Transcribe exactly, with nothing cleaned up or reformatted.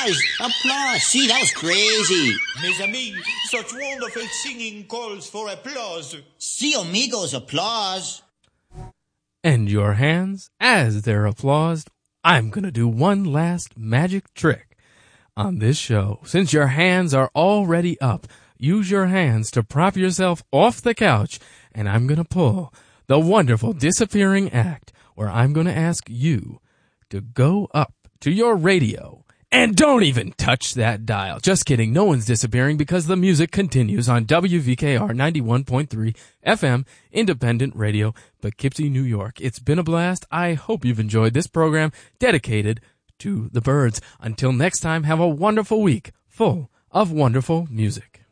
applause! Applause! See, that was crazy. Mes amis, such wonderful singing calls for applause. See, amigos, applause. And your hands, as they're applauded, I'm going to do one last magic trick on this show. Since your hands are already up, use your hands to prop yourself off the couch, and I'm going to pull the wonderful disappearing act where I'm going to ask you to go up to your radio and don't even touch that dial. Just kidding. No one's disappearing because the music continues on W V K R ninety-one point three F M, independent radio, Poughkeepsie, New York. It's been a blast. I hope you've enjoyed this program dedicated to the birds. Until next time, have a wonderful week full of wonderful music.